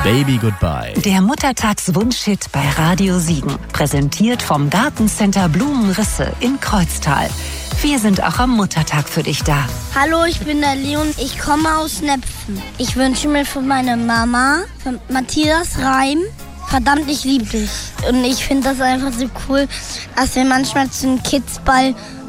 Baby Goodbye. Der Muttertagswunschhit bei Radio Siegen. Präsentiert vom Gartencenter Blumenrisse in Kreuztal. Wir sind auch am Muttertag für dich da. Hallo, ich bin der Leon. Ich komme aus Nepfen. Ich wünsche mir für meine Mama, für Matthias Reim, verdammt, ich liebe dich. Und ich finde das einfach so cool, dass wir manchmal zu einem Kidsball